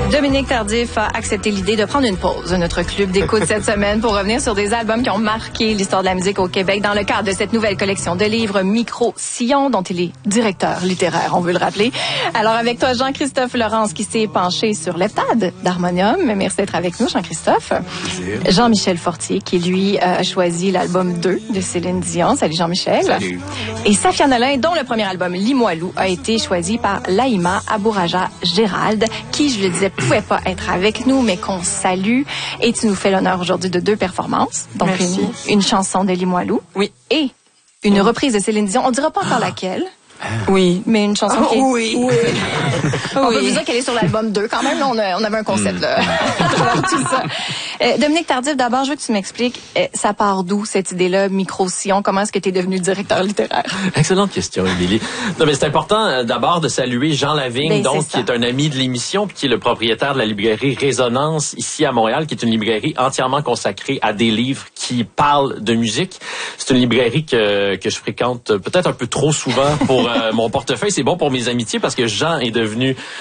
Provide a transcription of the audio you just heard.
Dominique Tardif a accepté l'idée de prendre une pause de notre club d'écoute cette semaine pour revenir sur des albums qui ont marqué l'histoire de la musique au Québec dans le cadre de cette nouvelle collection de livres Micro-Sillon dont il est directeur littéraire, on veut le rappeler. Alors avec toi, Jean-Christophe Laurence qui s'est penché sur l'heptade d'Harmonium. Merci d'être avec nous, Jean-Christophe. Jean-Michel Fortier qui, lui, a choisi l'album 2 de Céline Dion. Salut Jean-Michel. Salut. Et Safia Nolin, dont le premier album Limoilou a été choisi par Laïma Abouraja Gérald, qui, je le disais, pouvait pas être avec nous, mais qu'on salue. Et tu nous fais l'honneur aujourd'hui de 2 performances. Donc, une chanson de Limoilou. Oui. Et une reprise de Céline Dion. On dira pas encore laquelle. Oui. Mais une chanson qui est... Oui. On peut vous dire qu'elle est sur l'album 2 quand même. Là, on avait un concept là. Tout ça. Dominique Tardif, d'abord, je veux que tu m'expliques, ça part d'où cette idée-là, Micro-Sillon? Comment est-ce que tu es devenu directeur littéraire? Excellente question, Émilie. Non, mais c'est important d'abord de saluer Jean Lavigne, qui est un ami de l'émission, puis qui est le propriétaire de la librairie Résonance ici à Montréal, qui est une librairie entièrement consacrée à des livres qui parlent de musique. C'est une librairie que je fréquente peut-être un peu trop souvent pour mon portefeuille. C'est bon pour mes amitiés parce que Jean est devenu